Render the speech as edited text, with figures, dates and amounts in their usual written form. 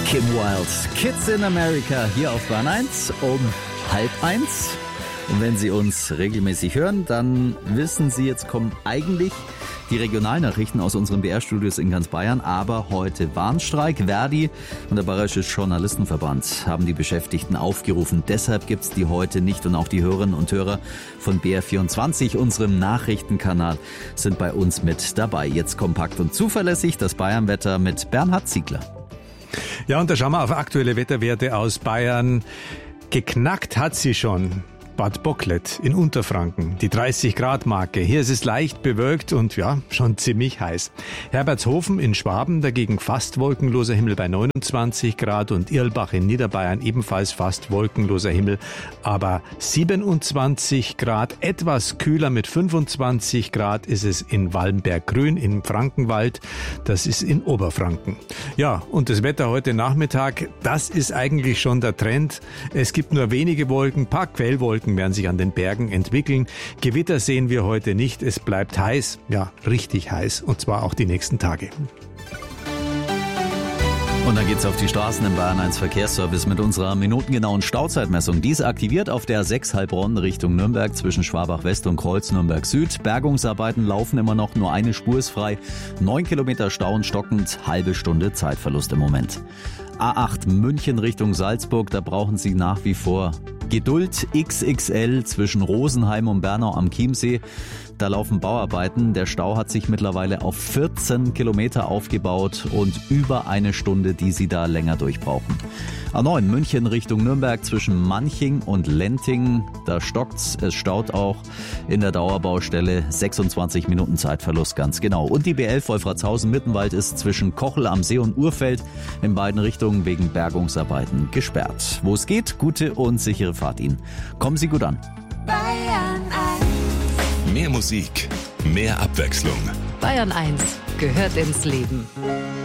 Kim Wilde, Kids in America, hier auf Bahn 1 um 12:30. Und wenn Sie uns regelmäßig hören, dann wissen Sie, jetzt kommen eigentlich die Regionalnachrichten aus unseren BR-Studios in ganz Bayern. Aber heute Warnstreik. Verdi und der Bayerische Journalistenverband haben die Beschäftigten aufgerufen. Deshalb gibt's die heute nicht. Und auch die Hörerinnen und Hörer von BR24, unserem Nachrichtenkanal, sind bei uns mit dabei. Jetzt kompakt und zuverlässig das Bayernwetter mit Bernhard Ziegler. Ja, und da schauen wir auf aktuelle Wetterwerte aus Bayern. Geknackt hat sie schon Bad Bocklet in Unterfranken, die 30-Grad-Marke. Hier ist es leicht bewölkt und ja, schon ziemlich heiß. Herbertshofen in Schwaben dagegen fast wolkenloser Himmel bei 29 Grad und Irlbach in Niederbayern ebenfalls fast wolkenloser Himmel, aber 27 Grad. Etwas kühler mit 25 Grad ist es in Wallenberg-Grün im Frankenwald. Das ist in Oberfranken. Ja, und das Wetter heute Nachmittag, das ist eigentlich schon der Trend. Es gibt nur wenige Wolken, paar Quellwolken werden sich an den Bergen entwickeln. Gewitter sehen wir heute nicht. Es bleibt heiß, ja, richtig heiß, und zwar auch die nächsten Tage. Und dann geht's auf die Straßen im Bayern 1 Verkehrsservice mit unserer minutengenauen Stauzeitmessung. Die ist aktiviert auf der 6 Heilbronn Richtung Nürnberg zwischen Schwabach West und Kreuz Nürnberg Süd. Bergungsarbeiten laufen immer noch, nur eine Spur ist frei. 9 Kilometer Stau und stockend, halbe Stunde Zeitverlust im Moment. A8 München Richtung Salzburg, da brauchen Sie nach wie vor Geduld XXL zwischen Rosenheim und Bernau am Chiemsee. Da laufen Bauarbeiten. Der Stau hat sich mittlerweile auf 14 Kilometer aufgebaut und über eine Stunde, die Sie da länger durchbrauchen. A9 München Richtung Nürnberg zwischen Manching und Lenting. Da stockt's. Es staut auch in der Dauerbaustelle. 26 Minuten Zeitverlust ganz genau. Und die B11 Wolfratshausen-Mittenwald ist zwischen Kochel am See und Urfeld in beiden Richtungen wegen Bergungsarbeiten gesperrt. Wo es geht, gute und sichere Fahrt Ihnen. Kommen Sie gut an. Bayern 1. Mehr Musik, mehr Abwechslung. Bayern 1 gehört ins Leben.